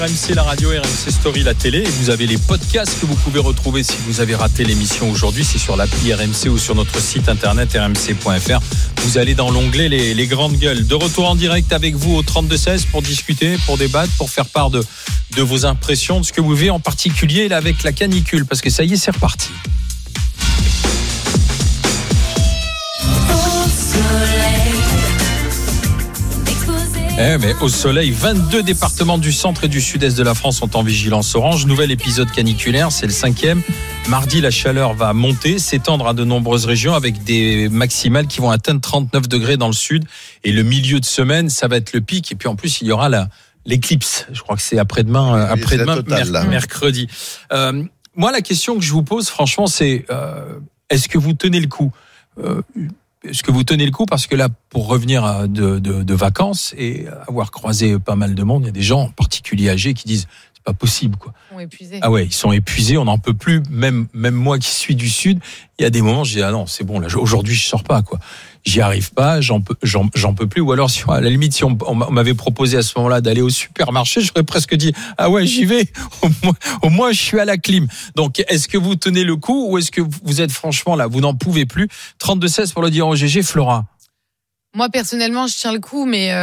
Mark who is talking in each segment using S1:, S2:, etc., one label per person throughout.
S1: RMC la radio, RMC Story la télé, et vous avez les podcasts que vous pouvez retrouver si vous avez raté l'émission aujourd'hui. C'est sur l'appli RMC ou sur notre site internet rmc.fr. Vous allez dans l'onglet les grandes gueules. De retour en direct avec vous au 32-16 pour discuter, pour débattre, pour faire part de vos impressions, de ce que vous vivez en particulier là, avec la canicule, parce que ça y est, c'est reparti. Mais au soleil, 22 départements du centre et du sud-est de la France sont en vigilance orange. Nouvel épisode caniculaire, c'est le 5e. Mardi, la chaleur va monter, s'étendre à de nombreuses régions avec des maximales qui vont atteindre 39 degrés dans le sud. Et le milieu de semaine, ça va être le pic. Et puis en plus, il y aura l'éclipse. Je crois que c'est après-demain, mercredi. Moi, la question que je vous pose, franchement, c'est est-ce que vous tenez le coup ? Est-ce que vous tenez le coup ? Parce que là, pour revenir de vacances et avoir croisé pas mal de monde, il y a des gens, en particulier âgés, qui disent c'est pas possible, quoi.
S2: Ils sont épuisés.
S1: Ah ouais, ils sont épuisés, on n'en peut plus. Même moi qui suis du sud, il y a des moments, je dis ah non, c'est bon, là, aujourd'hui je sors pas, quoi. J'y arrive pas, j'en peux plus. Ou alors, à la limite, si on m'avait proposé à ce moment-là d'aller au supermarché, j'aurais presque dit ah ouais, j'y vais. Au moins, je suis à la clim. Donc, est-ce que vous tenez le coup ou est-ce que vous êtes franchement là, vous n'en pouvez plus? 32-16 pour le dire au GG, Flora.
S2: Moi personnellement, je tiens le coup, mais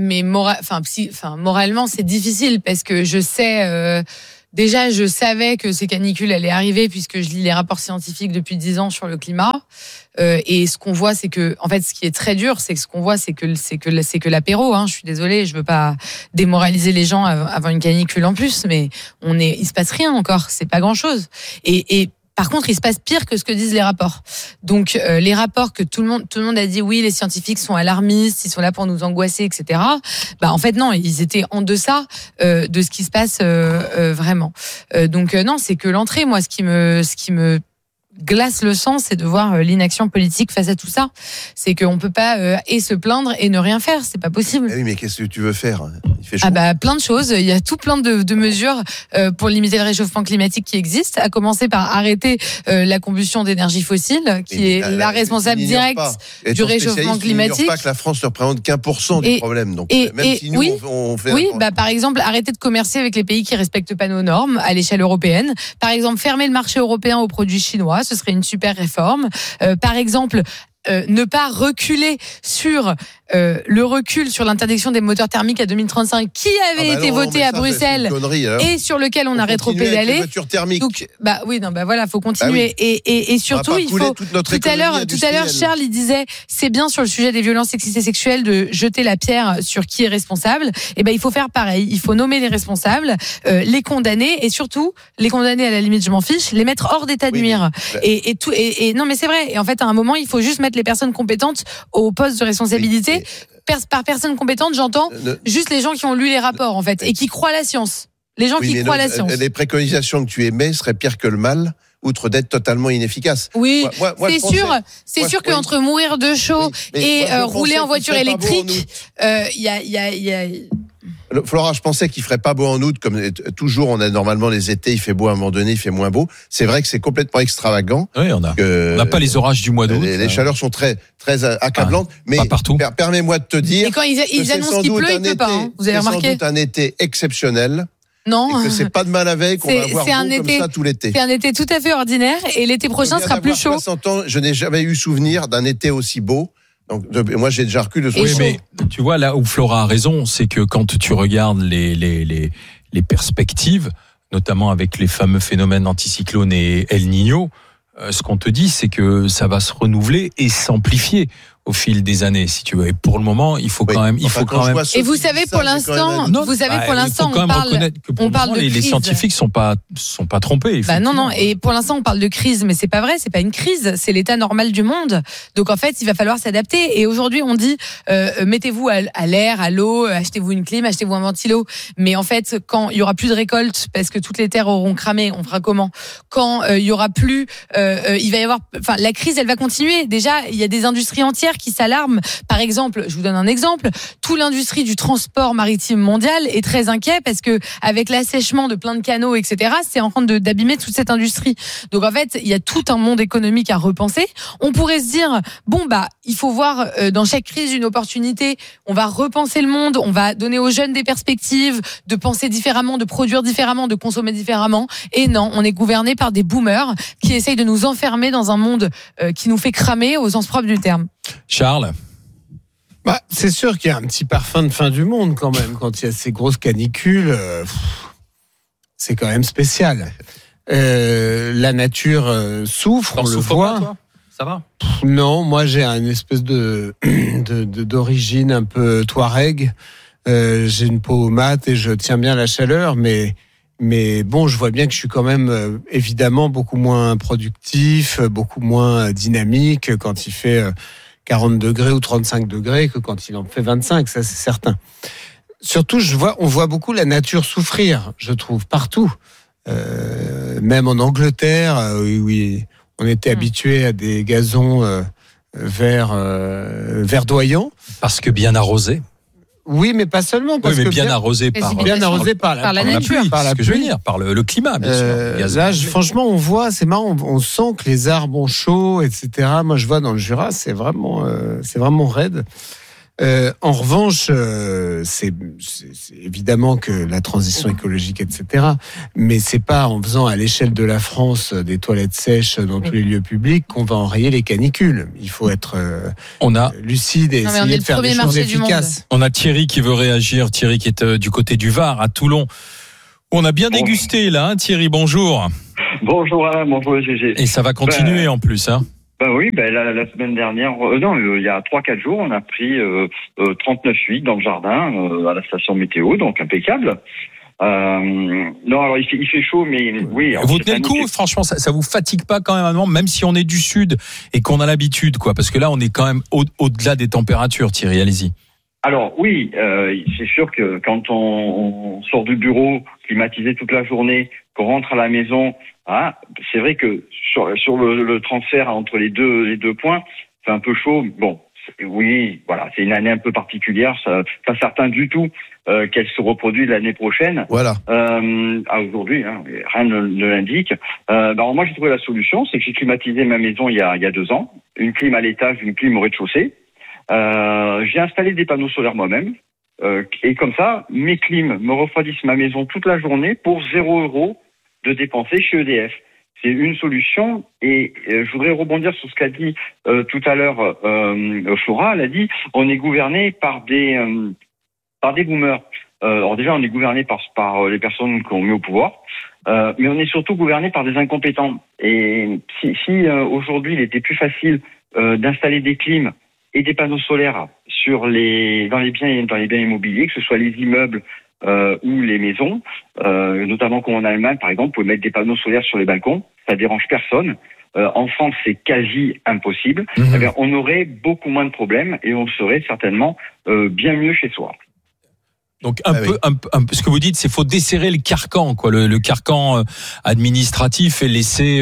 S2: moralement, c'est difficile parce que je sais. Déjà, je savais que ces canicules allaient arriver puisque je lis les rapports scientifiques depuis 10 ans sur le climat. Et ce qu'on voit, c'est que, en fait, ce qui est très dur, c'est que l'apéro. Je suis désolée, je veux pas démoraliser les gens avant une canicule en plus, mais il se passe rien encore. C'est pas grand chose. Et par contre, il se passe pire que ce que disent les rapports. Donc, les rapports que tout le monde a dit, oui, les scientifiques sont alarmistes, ils sont là pour nous angoisser, etc. En fait, non, ils étaient en deçà de ce qui se passe vraiment. Donc, non, c'est que l'entrée. Moi, ce qui me glace le sang, c'est de voir l'inaction politique face à tout ça. C'est qu'on peut pas et se plaindre et ne rien faire, c'est pas possible.
S3: Oui, mais qu'est-ce que tu veux faire ? Il fait chaud.
S2: Plein de choses. Il y a tout plein de mesures pour limiter le réchauffement climatique qui existent, à commencer par arrêter la combustion d'énergie fossile, qui est la responsable directe du réchauffement climatique.
S3: Il pas que la France ne représente qu'1% du problème. Donc même si nous on fait
S2: par exemple, arrêter de commercer avec les pays qui respectent pas nos normes à l'échelle européenne. Par exemple, fermer le marché européen aux produits chinois. Ce serait une super réforme. Par exemple, ne pas reculer sur le recul sur l'interdiction des moteurs thermiques à 2035 qui avait été voté à Bruxelles et sur lequel on a rétropédalé. Donc voilà, faut continuer. Et surtout il faut tout à l'heure Charles il disait c'est bien sur le sujet des violences sexistes et sexuelles de jeter la pierre sur qui est responsable. Il faut faire pareil, il faut nommer les responsables, les condamner et surtout les condamner à la limite je m'en fiche, les mettre hors d'état de nuire. Et non mais c'est vrai, et en fait à un moment il faut juste mettre les personnes compétentes au poste de responsabilité. Par personnes compétentes, j'entends juste les gens qui ont lu les rapports, en fait, et qui croient la science. Les gens qui croient la science.
S3: Les préconisations que tu émets seraient pires que le mal, outre d'être totalement inefficaces.
S2: Oui, c'est sûr qu'entre mourir de chaud et rouler en voiture électrique, il y a...
S3: Flora, je pensais qu'il ferait pas beau en août, comme toujours, on a normalement les étés, il fait beau à un moment donné, il fait moins beau. C'est vrai que c'est complètement extravagant.
S1: Oui, on n'a pas les orages du mois d'août.
S3: Les chaleurs sont très, très accablantes. Mais
S1: pas partout.
S3: Permets-moi de te dire.
S2: Et quand ils annoncent qu'il pleut, il pleut pas. Vous avez remarqué ?
S3: C'est sans doute un été exceptionnel.
S2: Non.
S3: Et que c'est pas de mal avec qu'on va avoir beau comme ça tout l'été.
S2: C'est un été tout à fait ordinaire et l'été prochain sera plus chaud.
S3: 60 ans, je n'ai jamais eu souvenir d'un été aussi beau. Donc, moi, j'ai déjà recul de son.
S1: Oui, mais tu vois, là où Flora a raison, c'est que quand tu regardes les perspectives, notamment avec les fameux phénomènes anticyclone et El Niño, ce qu'on te dit, c'est que ça va se renouveler et s'amplifier au fil des années, si tu veux. Et pour le moment, il faut quand même.
S2: Et vous savez, pour l'instant, on parle de crise.
S1: Les scientifiques sont pas trompés.
S2: Non. Et pour l'instant, on parle de crise, mais c'est pas vrai. C'est pas une crise. C'est l'état normal du monde. Donc en fait, il va falloir s'adapter. Et aujourd'hui, on dit mettez-vous à l'air, à l'eau, achetez-vous une clim, achetez-vous un ventilo. Mais en fait, quand il y aura plus de récolte parce que toutes les terres auront cramé, on fera comment ? Quand il y aura plus, il va y avoir. Enfin, la crise, elle va continuer. Déjà, il y a des industries entières experts qui s'alarment. Par exemple, je vous donne un exemple, toute l'industrie du transport maritime mondial est très inquiet parce que avec l'assèchement de plein de canaux, etc., c'est en train d'abîmer toute cette industrie. Donc en fait, il y a tout un monde économique à repenser. On pourrait se dire, il faut voir dans chaque crise une opportunité. On va repenser le monde, on va donner aux jeunes des perspectives, de penser différemment, de produire différemment, de consommer différemment. Et non, on est gouverné par des boomers qui essayent de nous enfermer dans un monde qui nous fait cramer au sens propre du terme.
S1: Charles ?
S4: C'est sûr qu'il y a un petit parfum de fin du monde quand même. Quand il y a ces grosses canicules, c'est quand même spécial. La nature souffre, on le voit.
S1: Pas, toi ? Ça va ?
S4: Non, moi j'ai une espèce d'origine un peu touareg. J'ai une peau mate et je tiens bien la chaleur, mais bon, je vois bien que je suis quand même évidemment beaucoup moins productif, beaucoup moins dynamique quand il fait 40 degrés ou 35 degrés que quand il en fait 25, ça c'est certain. Surtout, on voit beaucoup la nature souffrir, je trouve, partout. Même en Angleterre, où on était habitué à des gazons verdoyants.
S1: Parce que bien arrosé.
S4: Oui, mais pas seulement. Parce que
S1: bien arrosé par
S2: la
S1: nature.
S2: Pluie,
S1: par la pluie, par le climat, bien sûr.
S4: Là, franchement, on voit, c'est marrant, on sent que les arbres ont chaud, etc. Moi, je vois dans le Jura, c'est vraiment raide. En revanche, c'est évidemment que la transition écologique, etc. Mais c'est pas en faisant à l'échelle de la France des toilettes sèches dans tous les lieux publics qu'on va enrayer les canicules. Il faut être lucide et essayer de faire des choses efficaces.
S1: On a Thierry qui veut réagir. Thierry qui est du côté du Var, à Toulon. On a bien dégusté là, hein, Thierry. Bonjour.
S5: Bonjour Alain, bonjour GG.
S1: Et ça va continuer en plus, hein.
S5: Oui, la semaine dernière, il y a 3-4 jours, on a pris 39,8 dans le jardin à la station météo, donc impeccable. Alors il fait chaud, mais oui.
S1: Vous tenez le coup, franchement, ça vous fatigue pas quand même un moment, même si on est du sud et qu'on a l'habitude, quoi, parce que là on est quand même au-delà des températures, Thierry, allez-y.
S5: Alors oui, c'est sûr que quand on sort du bureau, climatisé toute la journée, qu'on rentre à la maison, c'est vrai que sur le transfert entre les deux points, c'est un peu chaud. Bon, oui, voilà, c'est une année un peu particulière. Pas certain du tout qu'elle se reproduit l'année prochaine.
S3: Voilà.
S5: Aujourd'hui, rien ne l'indique. Moi, j'ai trouvé la solution, c'est que j'ai climatisé ma maison il y a 2 ans, une clim à l'étage, une clim au rez-de-chaussée. J'ai installé des panneaux solaires moi-même. Et comme ça, mes clims me refroidissent ma maison toute la journée pour 0 € de dépenser chez EDF. C'est une solution et je voudrais rebondir sur ce qu'a dit tout à l'heure Flora. Elle a dit on est gouverné par des boomers. Alors déjà on est gouverné par les personnes qu'on met au pouvoir, mais on est surtout gouverné par des incompétents. Et si aujourd'hui il était plus facile d'installer des clims et des panneaux solaires dans les biens immobiliers, que ce soit les immeubles ou les maisons, notamment comme en Allemagne, par exemple, vous pouvez mettre des panneaux solaires sur les balcons, ça dérange personne. En France, c'est quasi impossible. Eh bien, on aurait beaucoup moins de problèmes et on serait certainement bien mieux chez soi.
S1: Donc ce que vous dites, c'est faut desserrer le carcan, quoi, le carcan administratif et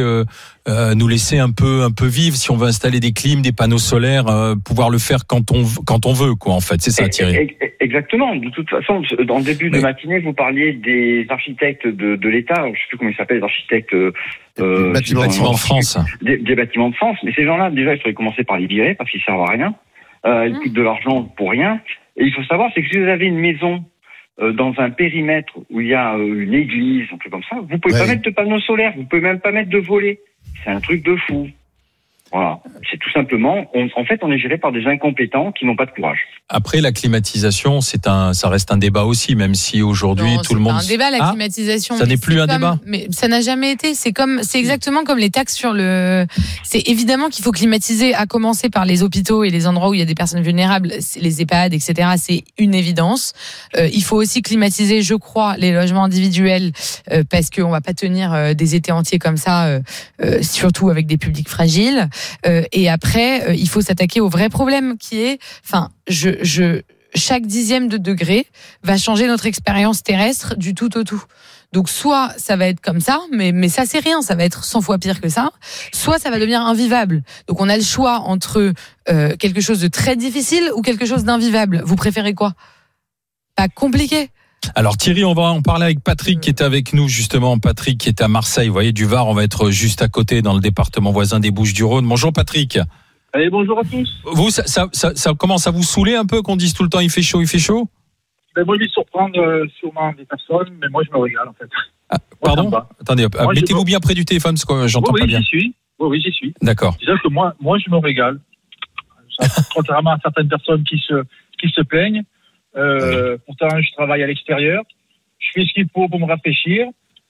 S1: nous laisser un peu vivre si on veut installer des clims, des panneaux solaires, pouvoir le faire quand on veut, quoi. En fait, c'est ça, Thierry.
S5: Exactement. De toute façon, dans le début de matinée, vous parliez des architectes de l'État. Je ne sais plus comment ils s'appellent, les architectes.
S1: Des bâtiments de France.
S5: Des bâtiments de France. Mais ces gens-là, déjà, il faudrait commencer par les virer parce qu'ils servent à rien. Ils coûtent de l'argent pour rien. Et il faut savoir, c'est que si vous avez une maison dans un périmètre où il y a une église, un truc comme ça, vous pouvez pas mettre de panneaux solaires, vous pouvez même pas mettre de volets. C'est un truc de fou. Voilà. C'est tout simplement, on est géré par des incompétents qui n'ont pas de courage.
S1: Après, la climatisation, ça reste un débat aussi, même si aujourd'hui tout le monde.
S2: C'est pas un débat, la climatisation.
S1: Ça n'est plus un débat.
S2: Mais ça n'a jamais été. C'est exactement comme les taxes sur le. C'est évidemment qu'il faut climatiser, à commencer par les hôpitaux et les endroits où il y a des personnes vulnérables, les EHPAD, etc. C'est une évidence. Il faut aussi climatiser, je crois, les logements individuels parce qu'on va pas tenir des étés entiers comme ça, surtout avec des publics fragiles. Et après, il faut s'attaquer au vrai problème qui est, chaque dixième de degré va changer notre expérience terrestre du tout au tout. Donc soit ça va être comme ça, mais ça c'est rien, ça va être 100 fois pire que ça. Soit ça va devenir invivable. Donc on a le choix entre quelque chose de très difficile ou quelque chose d'invivable. Vous préférez quoi ? Pas compliqué.
S1: Alors Thierry, on va en parler avec Patrick qui est avec nous justement. Patrick qui est à Marseille, vous voyez, du Var, on va être juste à côté dans le département voisin des Bouches-du-Rhône. Bonjour Patrick.
S6: Allez, bonjour à tous.
S1: Vous, ça commence à vous saouler un peu qu'on dise tout le temps il fait chaud, il fait chaud ?
S6: Moi, je vais surprendre sûrement des personnes, mais moi, je me régale, en fait.
S1: Ah, pardon ? Attendez, mettez-vous bien près du téléphone, parce que j'entends pas bien.
S6: Oui, j'y suis.
S1: D'accord.
S6: C'est-à-dire que moi, je me régale. Contrairement à certaines personnes qui se plaignent. Pourtant, je travaille à l'extérieur. Je fais ce qu'il faut pour me rafraîchir.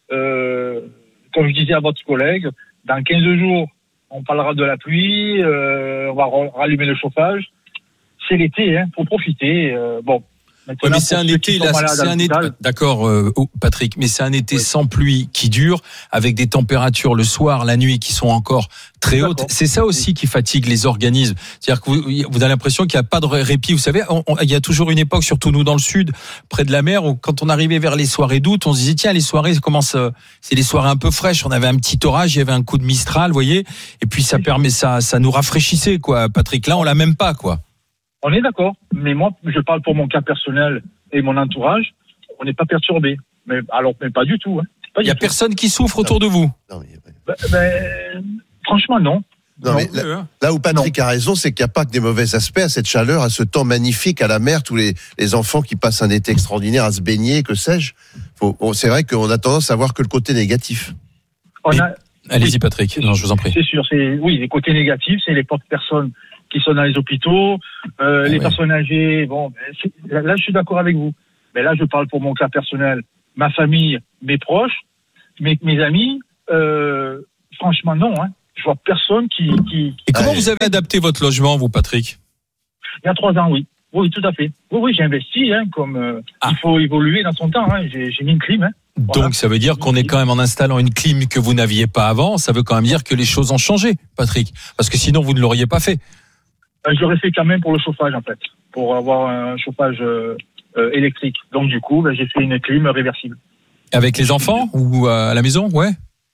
S6: Comme je disais à votre collègue, dans 15 jours, on parlera de la pluie, on va rallumer le chauffage. C'est l'été, hein, pour profiter.
S1: Ouais, mais c'est un été, là, c'est un été. D'accord, Patrick, mais c'est un été sans pluie qui dure, avec des températures le soir, la nuit qui sont encore très hautes. C'est ça aussi qui fatigue les organismes. C'est-à-dire que vous avez l'impression qu'il n'y a pas de répit. Vous savez, il y a toujours une époque, surtout nous dans le sud, près de la mer, où quand on arrivait vers les soirées d'août, on se disait tiens, les soirées c'est les soirées un peu fraîches. On avait un petit orage, il y avait un coup de Mistral, vous voyez, et puis ça nous rafraîchissait, quoi. Patrick, là, on l'a même pas, quoi.
S6: On est d'accord, mais moi, je parle pour mon cas personnel et mon entourage, on n'est pas perturbé. Mais pas du tout. Hein.
S1: Il n'y a personne qui souffre autour de vous.
S3: Non,
S6: franchement, non.
S3: Non, mais là où Patrick a raison, c'est qu'il n'y a pas que des mauvais aspects à cette chaleur, à ce temps magnifique à la mer, tous les enfants qui passent un été extraordinaire à se baigner, que sais-je. C'est vrai qu'on a tendance à voir que le côté négatif.
S1: Allez-y, Patrick. Non, je vous en prie.
S6: C'est sûr. Les côtés négatifs, c'est les pauvres personnes qui sont dans les hôpitaux, les personnes âgées. Là, je suis d'accord avec vous. Mais là, je parle pour mon cas personnel, ma famille, mes proches, mes amis. Franchement, non. Hein. Je vois personne qui.
S1: Et comment vous avez adapté votre logement, vous, Patrick ?
S6: Il y a 3 ans, oui. Oui, tout à fait. Oui, j'ai investi, hein, comme il faut évoluer dans son temps. Hein. J'ai mis une clim. Hein.
S1: Donc, ça veut dire qu'on est quand même en installant une clim que vous n'aviez pas avant. Ça veut quand même dire que les choses ont changé, Patrick. Parce que sinon, vous ne l'auriez pas fait.
S6: Je l'aurais fait quand même pour le chauffage, en fait. Pour avoir un chauffage électrique. Donc, du coup, j'ai fait une clim réversible.
S1: Avec les enfants ou à la maison, ouais.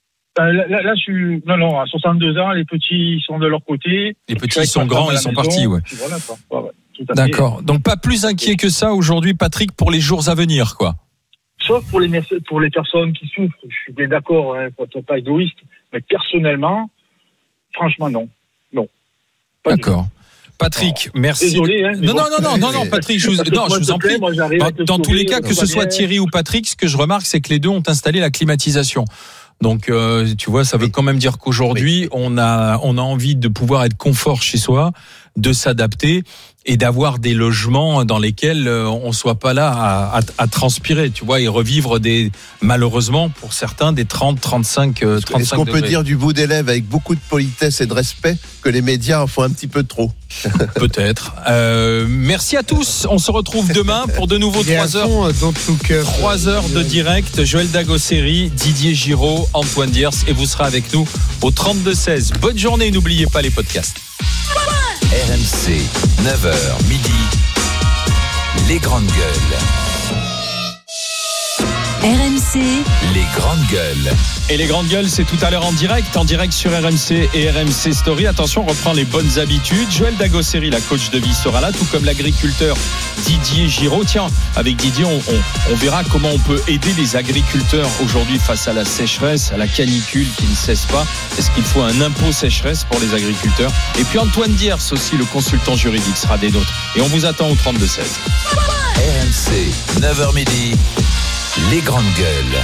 S6: Là, je suis. Non, à 62 ans, les petits ils sont de leur côté.
S1: Les petits ils sont grands, ils sont partis, ouais.
S6: Voilà, quoi. Ouais, tout à
S1: D'accord.
S6: Fait.
S1: Donc, pas plus inquiet que ça aujourd'hui, Patrick, pour les jours à venir, quoi.
S6: Sauf pour les personnes qui souffrent. Je suis bien d'accord, hein, pour être pas égoïste. Mais personnellement, franchement, non.
S1: D'accord. Patrick, merci.
S6: Désolé, hein,
S1: non, Patrick, je vous en prie. Dans tous les cas, que ce soit Thierry ou Patrick, ce que je remarque, c'est que les deux ont installé la climatisation. Donc, tu vois, ça veut quand même dire qu'aujourd'hui, on a envie de pouvoir être confort chez soi, de s'adapter et d'avoir des logements dans lesquels on soit pas là à transpirer, tu vois, et revivre malheureusement pour certains des 35
S3: Est-ce qu'on peut dire du bout des lèvres avec beaucoup de politesse et de respect que les médias en font un petit peu trop?
S1: Peut-être. Merci à tous. On se retrouve demain pour de nouveau 3 heures. 3 heures de direct. Joël Dagosseri, Didier Giraud, Antoine Diers, et vous serez avec nous au 32-16. Bonne journée. N'oubliez pas les podcasts.
S7: RMC, 9h midi, les grandes gueules.
S8: RMC,
S7: les grandes gueules.
S1: Et les grandes gueules, c'est tout à l'heure en direct sur RMC et RMC Story. Attention, on reprend les bonnes habitudes. Joël Dagosseri, la coach de vie, sera là, tout comme l'agriculteur Didier Giraud. Tiens, avec Didier, on verra comment on peut aider les agriculteurs aujourd'hui face à la sécheresse, à la canicule qui ne cesse pas. Est-ce qu'il faut un impôt sécheresse pour les agriculteurs? Et puis Antoine Diers aussi, le consultant juridique, sera des nôtres. Et on vous attend au 32-16.
S7: RMC, 9h midi, les grandes gueules.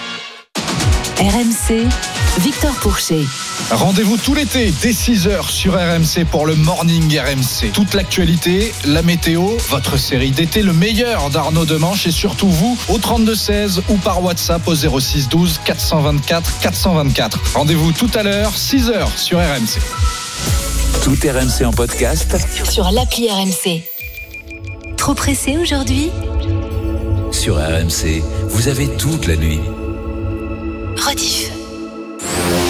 S8: RMC, Victor Pourchet.
S9: Rendez-vous tout l'été dès 6h sur RMC pour le Morning RMC. Toute l'actualité, la météo, votre série d'été, le meilleur d'Arnaud Demanche et surtout vous au 32-16 ou par WhatsApp au 06 12 424 424. Rendez-vous tout à l'heure, 6h sur RMC.
S7: Tout RMC en podcast
S8: sur l'appli RMC. Trop pressé aujourd'hui?
S7: Sur RMC, vous avez toute la nuit.
S8: Rediff.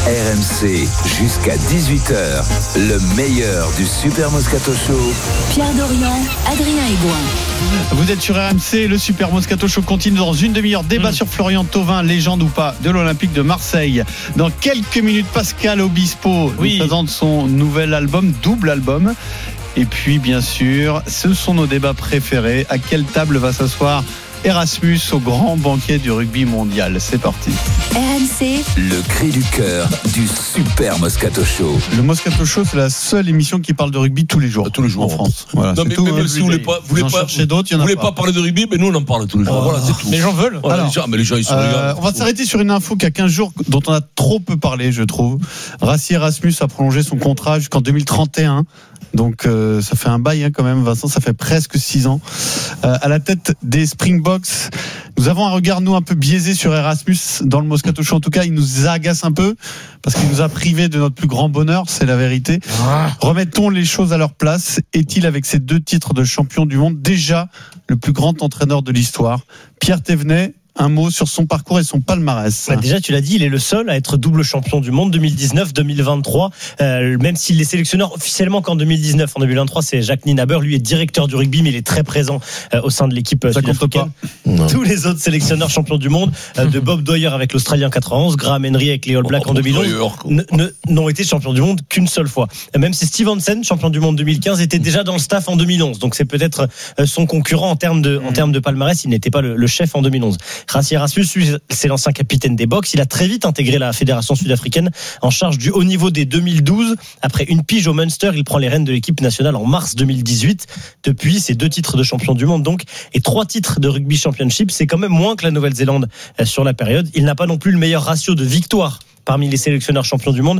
S7: RMC jusqu'à 18h, le meilleur du Super Moscato Show.
S8: Pierre Dorian, Adrien Aigouin.
S10: Vous êtes sur RMC, le Super Moscato Show continue dans une demi-heure. Débat sur Florian Thauvin, légende ou pas de l'Olympique de Marseille. Dans quelques minutes, Pascal Obispo nous présente son nouvel album, double album. Et puis, bien sûr, ce sont nos débats préférés. À quelle table va s'asseoir Erasmus au grand banquet du rugby mondial? C'est parti.
S8: RMC,
S7: Le cri du cœur du Super Moscato Show.
S10: Le Moscato Show, c'est la seule émission qui parle de rugby tous les jours en France. Voilà,
S11: non, mais
S10: tout,
S11: si vous voulez pas parler de rugby, mais nous on en parle tous les jours. Voilà, c'est tout.
S10: Les gens veulent.
S11: Voilà, les gens ils se regardent.
S10: On va s'arrêter sur une info qui a 15 jours dont on a trop peu parlé, je trouve. Rassi Erasmus a prolongé son contrat jusqu'en 2031. Donc ça fait un bail quand même, Vincent, ça fait presque 6 ans. À la tête des Springboks, nous avons un regard un peu biaisé sur Erasmus dans le Moscato Show. En tout cas, il nous agace un peu parce qu'il nous a privés de notre plus grand bonheur, c'est la vérité. Remettons les choses à leur place. Est-il, avec ses 2 titres de champion du monde, déjà le plus grand entraîneur de l'histoire? Pierre Thévenet, un mot sur son parcours et son palmarès.
S12: Déjà, tu l'as dit, il est le seul à être double champion du monde 2019-2023. Même s'il est sélectionneur officiellement qu'en 2019, en 2023, c'est Jacques Nienaber. Lui est directeur du rugby, mais il est très présent au sein de l'équipe sud-africaine. Tous les autres sélectionneurs champions du monde, de Bob Dwyer avec l'Australien 91, Graham Henry avec les All Blacks en 2011, n'ont été champions du monde qu'une seule fois. Même si Steve Hansen, champion du monde 2015, était déjà dans le staff en 2011. Donc c'est peut-être son concurrent en termes de palmarès. Il n'était pas le chef en 2011. Rassi Erasmus, c'est l'ancien capitaine des Boks. Il a très vite intégré la fédération sud-africaine en charge du haut niveau dès 2012. Après une pige au Munster, il prend les rênes de l'équipe nationale en mars 2018. Depuis, c'est 2 titres de champion du monde donc et 3 titres de rugby championship. C'est quand même moins que la Nouvelle-Zélande sur la période. Il n'a pas non plus le meilleur ratio de victoires parmi les sélectionneurs champions du monde,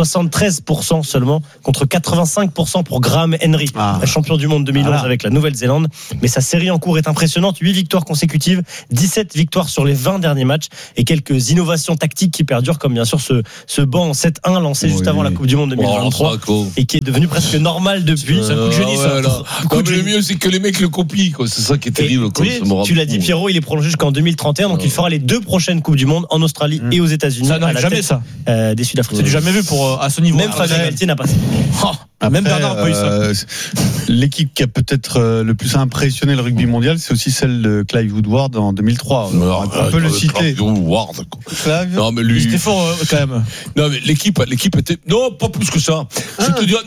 S12: 73% seulement contre 85% pour Graham Henry, champion du monde 2011 avec la Nouvelle-Zélande. Mais sa série en cours est impressionnante, 8 victoires consécutives, 17 victoires sur les 20 derniers matchs et quelques innovations tactiques qui perdurent, comme bien sûr ce banc en 7-1 lancé juste avant la Coupe du Monde 2023 et qui est devenu presque normal depuis. C'est un coup de génie, ça.
S11: Le mieux, c'est que les mecs le copient, quoi. C'est ça qui est terrible.
S12: Tu l'as dit, Pierrot, il est prolongé jusqu'en 2031, donc il fera les 2 prochaines Coupes du Monde en Australie et aux États-Unis.
S10: Ça n'arrive jamais, ça.
S12: Des Sud-Africains.
S10: C'est du jamais vu à ce niveau.
S12: Même Fabien Galtier n'a pas ça.
S10: Même Bernard n'a pas eu ça. L'équipe qui a peut-être le plus impressionné le rugby mondial, c'est aussi celle de Clive Woodward en 2003. On peut le citer.
S11: Non, mais lui.
S10: C'était fort quand même.
S11: Non, mais l'équipe était. Non, pas plus que ça. Je te dis,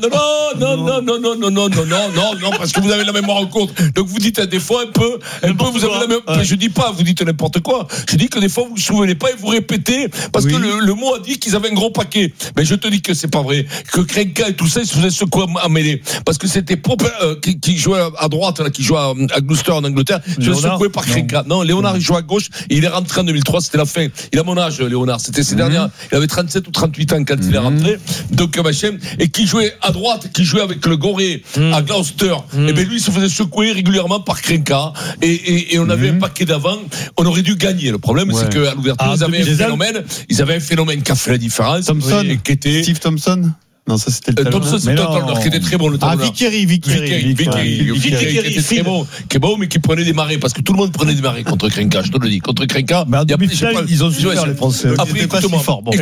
S11: non, parce que vous avez la mémoire en compte. Donc vous dites des fois un peu vous avez la mémoire. Je dis pas, vous dites n'importe quoi. Je dis que des fois vous vous souvenez pas et vous répétez parce que le mot a dit qu'ils avaient un gros paquet. Mais je te dis que c'est pas vrai. Que Krenka et tout ça, ils se faisaient secouer à mêler. Parce que c'était Popper qui jouait à droite, là, qui jouait à Gloucester en Angleterre. Je suis secoué par Krenka. Non, Léonard, il jouait à gauche et il est rentré en 2003. C'était la fin. Il a mon âge, Léonard. C'était ses dernières. Il avait 37 ou 38 ans quand il est rentré. Donc, machin. Et qui jouait à droite, qui jouait avec le Gorée à Gloucester. Et bien, lui, il se faisait secouer régulièrement par Krenka. Et on avait un paquet d'avant. On aurait dû gagner. Le problème, c'est qu'à l'ouverture, ils avaient un phénomène qui a fait la différence.
S10: Thompson,
S11: qui était
S10: Steve Thompson. Non, ça c'était le
S11: Thompson, c'est le qui était très bon, le talonneur.
S10: Vickeri qui
S11: était très bon, qui est bon, mais qui prenait des marées, parce que tout le monde prenait des marées contre Krenka, je te le dis. Contre Krenka,
S10: ils ont su faire les Français.
S11: Après, écoute-moi,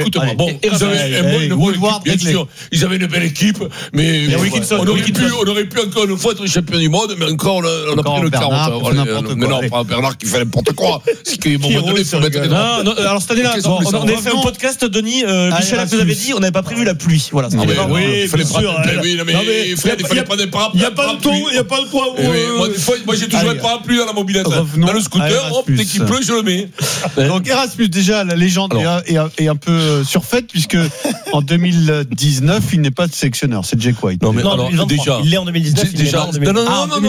S11: ils avaient une belle équipe, mais on aurait pu encore une fois être champion du monde, mais encore on a pris le 40. Mais non, pas Bernard qui fait n'importe quoi. C'est qu'à un moment donné, il faut mettre des droits.
S12: Alors cette année-là, on avait fait un podcast, Denis, Michel vous avait dit, on n'avait pas prévu la pluie. Voilà.
S11: Oui, il fallait prendre des parapluies.
S12: Il n'y a pas de ton, il n'y a pas de quoi.
S11: Moi, j'ai toujours un parapluie dans la mobilette. Dans le scooter, hop, dès qu'il pleut, je le mets.
S10: Donc Erasmus, déjà, la légende est un peu surfaite, puisque en 2019, il n'est pas sélectionneur, c'est Jack White.
S12: Non, déjà. Il l'est en 2019.
S11: Non.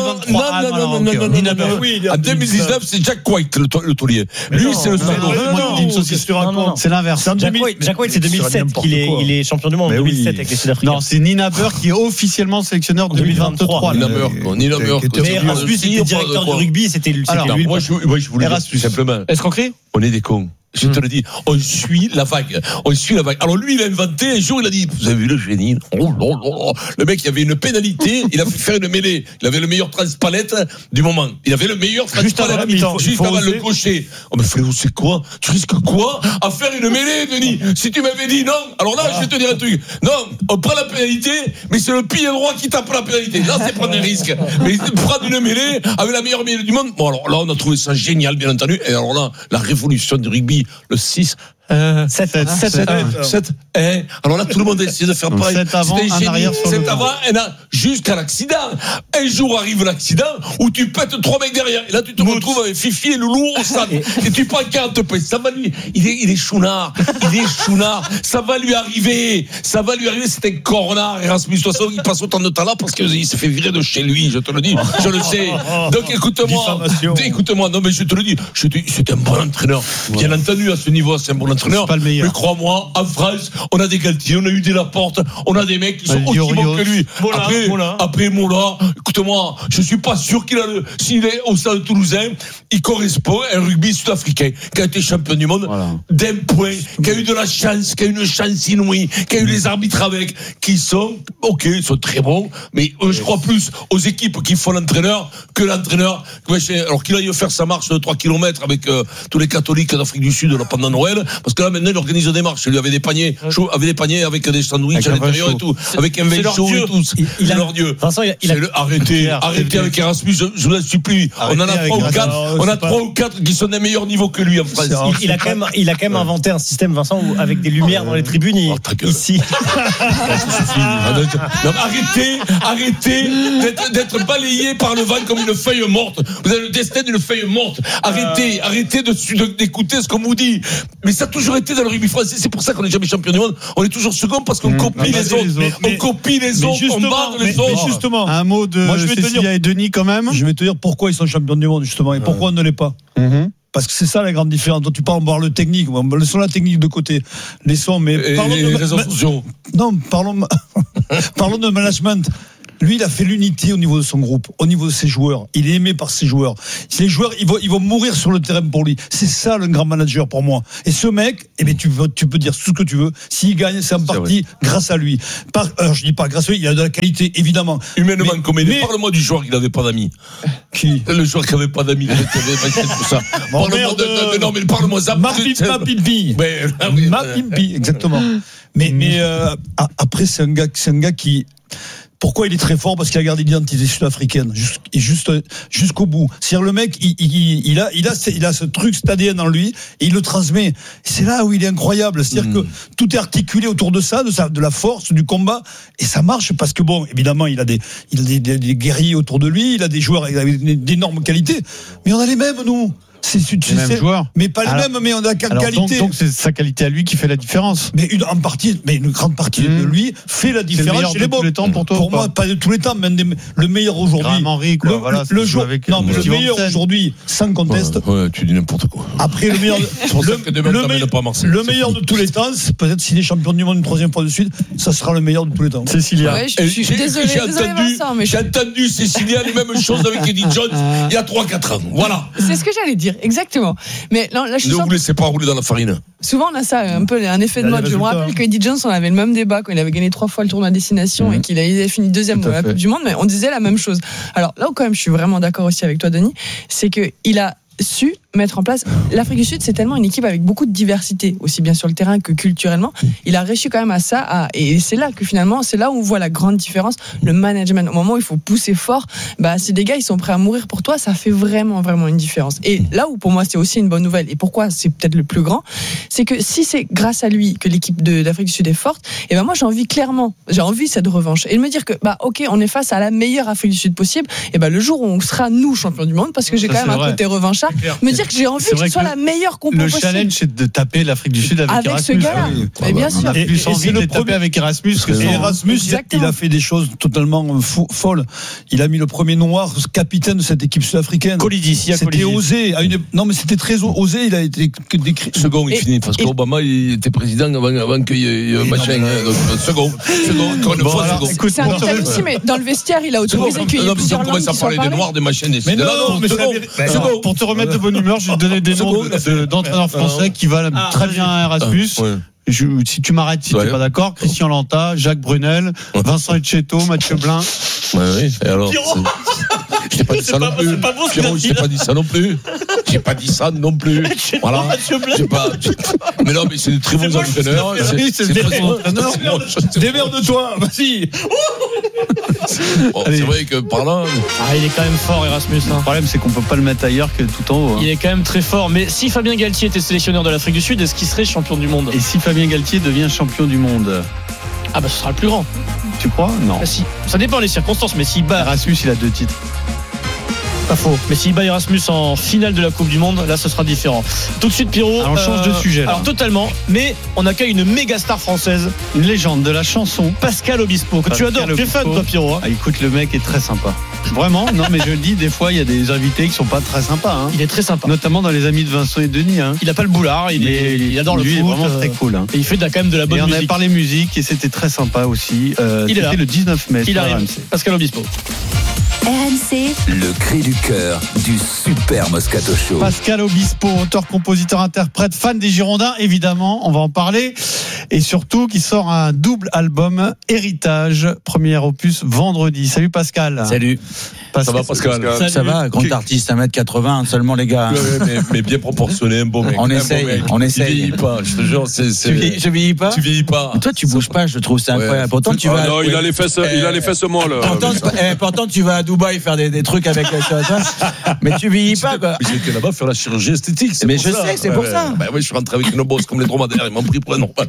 S11: En 2019, c'est Jack White, le taulier. Lui, c'est le
S10: second. C'est l'inverse.
S12: Jack White, c'est 2007 qu'il est champion du monde. 2007 avec les Sud-Africains.
S10: Non, c'est Nienaber qui est officiellement sélectionneur 2023.
S11: Nienaber.
S12: Mais Erasmus était directeur du rugby, c'était lui.
S11: Moi, je voulais dire tout simplement.
S12: Est-ce qu'on crie ?
S11: On est des cons. Je te le dis, on suit la vague. Alors lui, il a inventé, un jour, il a dit, vous avez vu le génie? Oh là là. Le mec, il avait une pénalité, il a fait faire une mêlée. Il avait le meilleur transpalette du moment. Il avait le meilleur transpalette. Juste avant le gaucher. Oh, mais Fléau, c'est quoi? Tu risques quoi à faire une mêlée, Denis? Si tu m'avais dit non, alors là, je vais te dire un truc. Non, on prend la pénalité, mais c'est le pied droit qui tape la pénalité. Là, c'est prendre des risques. Mais prendre une mêlée avec la meilleure mêlée du monde. Bon, alors là, on a trouvé ça génial, bien entendu. Et alors là, la révolution du rugby, le 6. 7. Alors là, tout le monde a essayé de faire pareil.
S10: 7 avant, un arrière sur
S11: 7 avant, jusqu'à l'accident. Un jour arrive l'accident où tu pètes 3 mecs derrière. Et là, tu te retrouves avec Fifi et Loulou au stade. Et tu prends 40 points. Ça va lui. Il est chounard. Ça va lui arriver. C'est un cornard. Erasmus, toi, il passe autant de temps là parce qu'il s'est fait virer de chez lui. Je te le dis. Je le sais. Donc, écoute-moi. Non, mais je te le dis. C'est un bon entraîneur. Bien entendu, à ce niveau, c'est un bon entraîneur. Mais crois-moi, en France, on a des Galtier, on a eu des Laporte, on a des mecs qui sont aussi bons que lui. Après Mola, écoute-moi, je suis pas sûr s'il est au stade toulousain, il correspond à un rugby sud-africain qui a été champion du monde d'un point, qui a eu de la chance, qui a eu une chance inouïe, qui a eu les arbitres avec, qui sont très bons, mais je crois plus aux équipes qui font l'entraîneur que l'entraîneur. Alors qu'il aille faire sa marche de 3 km avec tous les catholiques d'Afrique du Sud pendant Noël, parce que là maintenant il organise des marches, il lui avait des paniers avec des sandwichs à l'intérieur et tout, avec un vin chaud et tout. C'est leur dieu. Arrêtez avec Erasmus, je vous en supplie. On en a 3 ou 4 qui sont des meilleurs niveaux que lui en France.
S12: Il a quand même inventé un système, Vincent, avec des lumières dans les tribunes ici.
S11: Arrêtez d'être balayé par le vent comme une feuille morte. Vous avez le destin d'une feuille morte. Arrêtez d'écouter ce qu'on vous dit. Mais ça a toujours été dans le rugby français. C'est pour ça qu'on n'est jamais champion du monde. On est toujours second parce qu'on copie les autres. On copie les autres, on barre les autres.
S13: Mais justement,
S10: un mot de Cécilia et Denis quand même.
S13: Je vais te dire pourquoi ils sont champions du monde justement et pourquoi on ne l'est pas. Parce que c'est ça la grande différence. Dont tu parles, on va voir le technique. Laissons la technique de côté. Parlons
S11: les réseaux sociaux.
S13: Non, parlons de management. Lui, il a fait l'unité au niveau de son groupe, au niveau de ses joueurs. Il est aimé par ses joueurs. Les joueurs, ils vont mourir sur le terrain pour lui. C'est ça le grand manager pour moi. Et ce mec, tu peux dire tout ce que tu veux. S'il gagne, c'est en partie grâce à lui. Je dis pas grâce à lui, il a de la qualité, évidemment.
S11: Humainement, parle-moi du joueur qui n'avait pas d'amis.
S13: Qui?
S11: Le joueur qui n'avait pas d'amis. Parle-moi ça.
S13: Mapimpi, exactement. Mais après, c'est un gars qui. Pourquoi il est très fort? Parce qu'il a gardé l'identité sud-africaine jusqu'au bout. C'est-à-dire le mec, il a ce truc, cet ADN en lui, et il le transmet. C'est là où il est incroyable. C'est-à-dire que tout est articulé autour de ça, de la force, du combat, et ça marche parce que évidemment, il a des guerriers autour de lui, il a des joueurs avec d'énormes qualités, mais on a les mêmes, nous.
S10: C'est les mêmes joueurs.
S13: Mais pas les mêmes, mais on a qualité.
S10: Donc c'est sa qualité à lui qui fait la différence.
S13: Mais une grande partie de lui fait la différence chez les bons. Pour moi, pas de tous les temps, mais le meilleur aujourd'hui. Le meilleur aujourd'hui, sans conteste.
S11: Ouais, tu dis n'importe quoi.
S13: Après, le meilleur de tous les temps, peut-être s'il est champion du monde une 3e fois de suite, ça sera le meilleur de tous les temps.
S10: Cécilia.
S2: Ouais, je suis désolé,
S11: j'ai entendu Cécilia les mêmes choses avec Eddie Jones il y a 3-4 ans. Voilà.
S2: C'est ce que j'allais dire. Exactement. Mais là, je
S11: ne vous laissez pas rouler dans la farine.
S2: Souvent, on a ça, un peu un effet de mode. Je me rappelle qu'Eddie Jones, on avait le même débat quand il avait gagné 3 fois le tournoi à destination et qu'il avait fini 2e dans la Coupe du Monde, mais on disait la même chose. Alors là où quand même je suis vraiment d'accord aussi avec toi, Denis, c'est qu'il a su mettre en place. L'Afrique du Sud, c'est tellement une équipe avec beaucoup de diversité, aussi bien sur le terrain que culturellement. Il a réussi quand même à ça, et c'est là que finalement, c'est là où on voit la grande différence. Le management, au moment où il faut pousser fort, si des gars ils sont prêts à mourir pour toi, ça fait vraiment une différence. Et là où pour moi c'est aussi une bonne nouvelle, et pourquoi c'est peut-être le plus grand, c'est que si c'est grâce à lui que l'équipe d'Afrique du Sud est forte, et moi j'ai envie cette revanche, et de me dire que ok, on est face à la meilleure Afrique du Sud possible, et le jour où on sera nous champions du monde, parce que j'ai quand même un côté revanchard, me dire que j'ai envie que ce soit la meilleure compo possible.
S10: Le challenge, c'est de taper l'Afrique du Sud avec Erasmus.
S2: Ce gars-là. Mais bien sûr.
S10: On a plus envie de taper avec Erasmus.
S13: Erasmus, il a fait des choses totalement folles. Il a mis le premier noir capitaine de cette équipe sud-africaine. C'était osé. Non, mais c'était très osé. Il a été décrit.
S11: Second, il finit. Parce qu'Obama, il était président avant qu'il y ait machin. Second. Encore une fois, second.
S2: C'est un détail aussi, mais dans le vestiaire, il a autorisé qu'il y ait plusieurs langues qui soient parlées.
S11: Des noirs, des machins, des
S10: second. Pour te remettre de bonne humeur, Alors, je vais te donner des noms d'entraîneurs français qui valent très bien à Erasmus. Si tu m'arrêtes, si tu n'es pas d'accord, Christian Lanta, Jacques Brunel, Vincent Etcheto, Mathieu Blin.
S11: Oui, et alors je t'ai pas dit ça non plus. Pierrot, je t'ai pas dit ça non plus. J'ai pas dit ça non plus. Voilà. Mais non, mais c'est des très bons entraîneurs.
S13: C'est des très bons entraîneurs. Démerde-toi, vas-y.
S11: C'est vrai que par là.
S14: Il est quand même fort, Erasmus.
S10: Le problème, c'est qu'on peut pas le mettre ailleurs que tout en haut.
S14: Il est quand même très fort. Mais si Fabien Galtier était sélectionneur de l'Afrique du Sud, est-ce qu'il serait champion du monde?
S10: Et si Fabien Galtier devient champion du monde?
S14: Ce sera le plus grand.
S10: Tu crois? Non.
S14: Si. Ça dépend des circonstances, mais s'il bat.
S10: Erasmus, il a 2 titres.
S14: Pas faux. Mais s'il bat Erasmus en finale de la Coupe du Monde, là, ce sera différent. Tout de suite, Pierrot.
S10: Alors, on change de sujet. Là.
S14: Alors, totalement. Mais on accueille une méga star française.
S10: Une légende de la chanson.
S14: Pascal Obispo, que tu adores. Tu es fan, toi, Pierrot.
S10: Écoute, le mec est très sympa. Vraiment, non, mais je le dis, des fois, il y a des invités qui sont pas très sympas. Hein.
S14: Il est très sympa.
S10: Notamment dans les amis de Vincent et Denis. Hein.
S14: Il a pas le boulard, il adore le foot.
S10: Il est vraiment très cool. Hein.
S14: Et il fait quand même de la bonne musique.
S10: On avait parlé musique et c'était très sympa aussi.
S14: Il est là.
S10: C'était le 19 mai.
S14: Il arrive. Pascal Obispo.
S8: RMC.
S7: Le cri du cœur du Super Moscato Show.
S10: Pascal Obispo, auteur, compositeur, interprète, fan des Girondins, évidemment, on va en parler. Et surtout, qui sort un double album, Héritage, premier opus vendredi. Salut Pascal.
S15: Salut.
S11: Ça va Pascal?
S15: Ça va, grand artiste, 1m80 seulement les gars.
S11: Mais bien proportionné, un beau mec.
S15: On essaye.
S11: Tu vieillis pas, je te jure.
S15: Je vieillis pas?
S11: Tu vieillis pas.
S15: Toi, tu bouges pas, je trouve, c'est incroyable. Pourtant, tu vas.
S11: Non, il a les fesses molles.
S15: Pourtant, tu vas à Dubaï faire des trucs avec mais tu vieillis pas, quoi.
S11: J'étais là-bas faire la chirurgie esthétique.
S15: Mais je sais, c'est pour ça.
S11: Oui, je suis rentré avec une bosse comme les dromadaires. Ils m'ont pris pour un normal.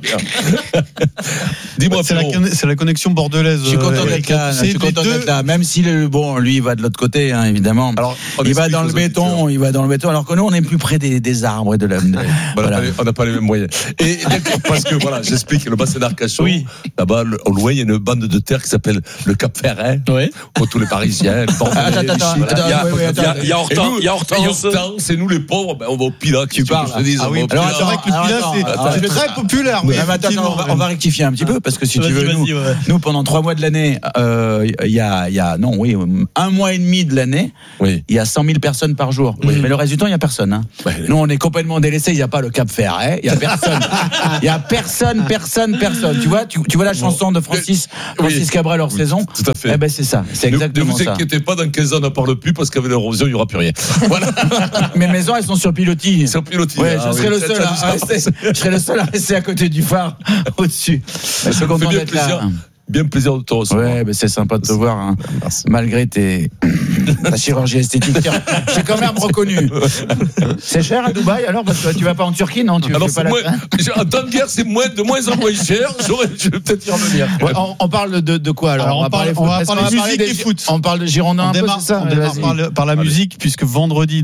S11: Dis-moi,
S10: c'est la connexion bordelaise.
S15: Je suis content d'être là. Même si lui, il va de l'autre côté, hein, évidemment. Alors, il va dans le béton, alors que nous, on est plus près des arbres et de la.
S11: On n'a pas les mêmes moyens. Et parce que voilà, j'explique le bassin d'Arcachon. Oui. Là-bas, au loin, il y a une bande de terre qui s'appelle le Cap Ferret. Oui. Pour tous les Parisiens. Il y a Hortense. C'est nous les pauvres, on va au Pilat.
S15: Tu parles.
S10: Alors, c'est vrai que le Pilat, c'est très populaire.
S15: On va rectifier un petit peu parce que si tu veux, nous pendant 3 mois de l'année, il y a un mois et demi de l'année, il y a 100 000 personnes par jour. Mais le reste du temps, il y a personne. Hein. Nous, on est complètement délaissés. Il n'y a pas le Cap Ferret. Il y a personne. Il y a personne. Tu vois la chanson de Francis Cabrel hors saison.
S11: Tout à fait.
S15: Eh ben c'est ça. C'est exactement ça.
S11: Ne vous inquiétez pas, dans 15 ans, on n'en parle plus parce qu'avec l'érosion, il n'y aura plus rien. Voilà.
S15: Mes maisons, elles sont sur pilotis.
S11: Ouais,
S15: je serai le seul je serai le seul à rester à côté du phare, au-dessus. Je suis content d'être là.
S11: Bien plaisir de te recevoir.
S15: Ouais, mais c'est sympa de te voir. Hein. Malgré ta chirurgie esthétique. J'ai quand même reconnu. C'est cher à Dubaï alors? Parce que tu vas pas en Turquie, non?
S11: Alors c'est en temps de guerre, c'est de moins en moins cher. Je vais peut-être y revenir.
S15: Ouais, on parle de quoi alors?
S10: On va parler musique et foot.
S15: On parle de Girondins.
S10: On démarre par la musique puisque vendredi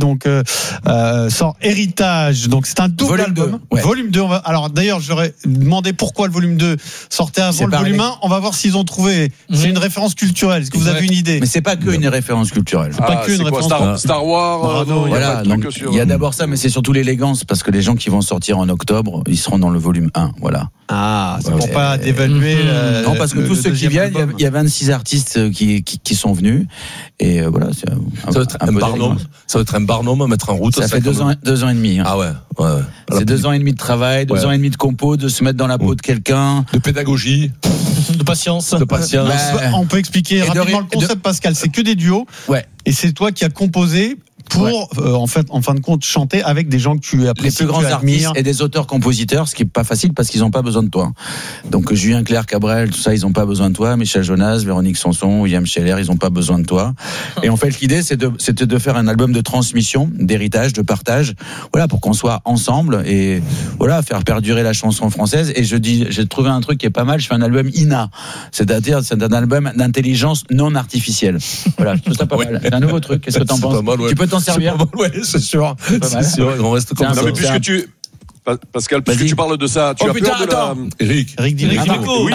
S10: sort Héritage. Donc c'est un double album. Volume 2. Alors d'ailleurs, j'aurais demandé pourquoi le volume 2 sortait avant le volume 1. On va voir s'ils ont trouvé. C'est une référence culturelle. Est-ce que vous avez une idée?
S15: Mais c'est pas que une référence culturelle.
S10: Pas qu'une référence.
S11: Star Wars.
S15: Voilà. Il y a d'abord ça, mais c'est surtout l'élégance parce que les gens qui vont sortir en octobre, ils seront dans le volume 1. Voilà.
S10: C'est pour pas dévaluer.
S15: Non, parce que tous ceux qui viennent, il y a 26 artistes qui sont venus. Et voilà.
S11: Ça va être un barnum à mettre en route.
S15: Ça fait 2 ans et demi.
S11: Ah ouais.
S15: C'est 2 ans et demi de travail, 2 ans et demi de compo, de se mettre dans la peau de quelqu'un.
S11: De pédagogie.
S14: De patience.
S10: On peut expliquer rapidement le concept, Pascal. C'est que des duos.
S15: Ouais.
S10: Et c'est toi qui as composé pour, en fin de compte, chanter avec des gens que tu apprécies.
S15: Les plus grands artistes et des auteurs-compositeurs, ce qui est pas facile parce qu'ils n'ont pas besoin de toi. Donc Julien Clerc, Cabrel, tout ça, ils n'ont pas besoin de toi. Michel Jonas, Véronique Sanson, William Scheller, ils n'ont pas besoin de toi. Et en fait, l'idée, c'était de faire un album de transmission, d'héritage, de partage, voilà, pour qu'on soit ensemble et voilà, faire perdurer la chanson française. Et j'ai trouvé un truc qui est pas mal. Je fais un album INA, c'est-à-dire c'est un album d'intelligence non artificielle. Voilà, je trouve ça pas mal. C'est un nouveau truc. Qu'est-ce que t'en penses? Tu peux t'en servir?
S11: Ouais, c'est sûr. C'est sûr. On reste comme ça.
S3: Non, mais
S16: Pascal, puisque tu parles de ça, tu as peur de la...
S11: Eric Dimeco.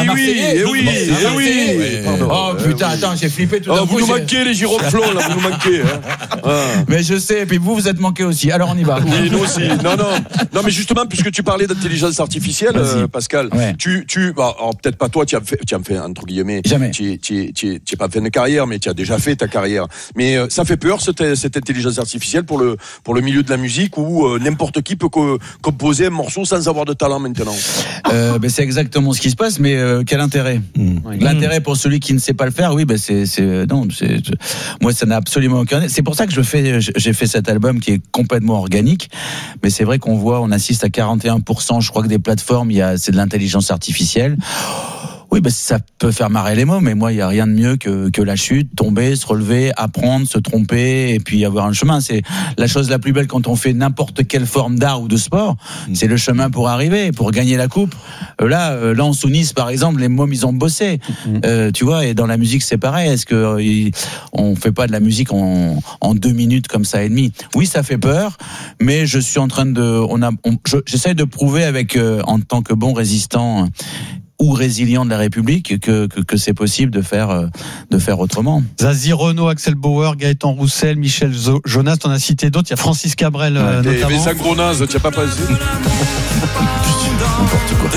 S16: Oui. Pardon.
S15: Oh putain, attends, j'ai flippé tout d'un coup.
S16: Vous nous manquez les giroflons, là, vous nous manquez.
S15: Mais je sais, et puis vous êtes manqué aussi. Alors on y va.
S16: Oui, nous aussi. Non, mais justement, puisque tu parlais d'intelligence artificielle, Pascal, tu peut-être pas toi, tu as fait entre guillemets.
S15: Jamais.
S16: Tu n'as pas fait une carrière, mais tu as déjà fait ta carrière. Mais ça fait peur cette intelligence artificielle pour le milieu de la musique où n'importe qui peut composer un morceau sans avoir de talent maintenant.
S15: C'est exactement ce qui se passe, mais quel intérêt? L'intérêt pour celui qui ne sait pas le faire, oui, moi ça n'a absolument aucun. C'est pour ça que j'ai fait cet album qui est complètement organique, mais c'est vrai on assiste à 41%, je crois que des plateformes, c'est de l'intelligence artificielle. Oui, ça peut faire marrer les mots, mais moi, il n'y a rien de mieux que la chute, tomber, se relever, apprendre, se tromper, et puis avoir un chemin. C'est la chose la plus belle quand on fait n'importe quelle forme d'art ou de sport. C'est le chemin pour arriver, pour gagner la coupe. Là, en Nice, par exemple, les mômes, ils ont bossé. Tu vois, et dans la musique, c'est pareil. Est-ce que on fait pas de la musique en 2 minutes comme ça et demi? Oui, ça fait peur, mais je suis en train j'essaie de prouver en tant que bon résistant ou résilient de la République que c'est possible de faire autrement.
S10: Zazie Renaud, Axel Bauer, Gaëtan Roussel, Michel Jonas, t'en as cité d'autres. Il y a Francis Cabrel notamment.
S16: Mais ça Gronaz, tu n'as pas passé.
S15: N'importe quoi.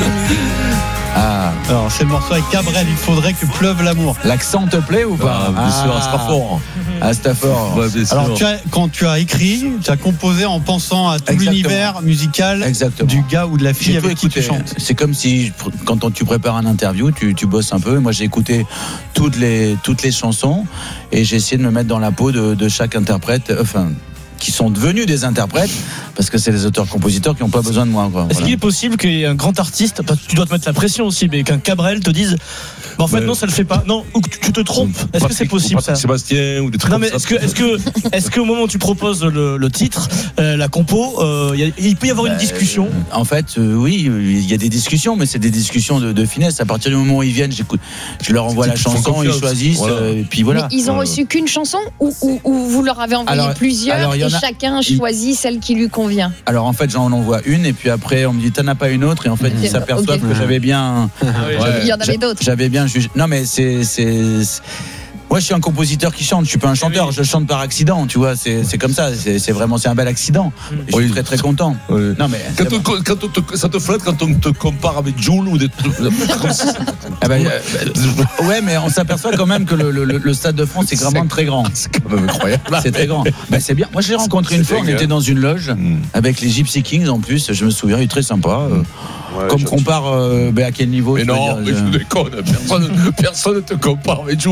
S10: Alors c'est le morceau avec Cabrel, il faudrait que pleuve l'amour.
S15: L'accent te plaît ou pas?
S11: Bien sûr, à Stafford.
S15: À Stafford.
S11: Ouais, bien sûr.
S10: Alors quand tu as écrit, tu as composé en pensant à tout l'univers musical du gars ou de la fille avec qui tu chantes.
S15: C'est comme si quand tu prépares un interview, tu bosses un peu. Moi j'ai écouté toutes les chansons et j'ai essayé de me mettre dans la peau de chaque interprète, qui sont devenus des interprètes, parce que c'est les auteurs-compositeurs qui n'ont pas besoin de moi.
S14: Est-ce qu'il est possible qu'il y ait un grand artiste, parce que tu dois te mettre la pression aussi, mais qu'un Cabrel te dise en fait non, ça le fait pas, non, ou que tu te trompes? Est-ce que c'est possible ça?
S11: Sébastien ou des trucs
S14: comme ça. Est-ce qu'au moment où tu proposes le titre, la compo, il peut y avoir une discussion?
S15: En fait, oui, il y a des discussions, mais c'est des discussions de finesse. À partir du moment où ils viennent, je leur envoie la chanson, ils choisissent, et puis voilà.
S17: Mais ils ont reçu qu'une chanson ou vous leur avez envoyé plusieurs et chacun choisit celle qui lui convient?
S15: Alors en fait, j'en envoie une et puis après on me dit t'en as pas une autre et en fait ils s'aperçoivent que j'avais bien.
S17: Il y en avait d'autres.
S15: J'avais bien jugé. Non mais moi je suis un compositeur qui chante, je suis pas un chanteur, je chante par accident, tu vois, c'est comme ça, c'est vraiment un bel accident. Et je suis très très content. Non mais
S11: ça te flatte quand on te compare avec Jul ou des trucs comme ça.
S15: Ouais, mais on s'aperçoit quand même que le Stade de France est vraiment très grand.
S11: C'est quand même incroyable.
S15: C'est très grand. C'est bien. Moi j'ai rencontré une fois, on était dans une loge avec les Gypsy Kings en plus, je me souviens, il est très sympa. Comme compare à quel niveau?
S11: Mais non, mais je déconne, personne ne te compare avec Jul.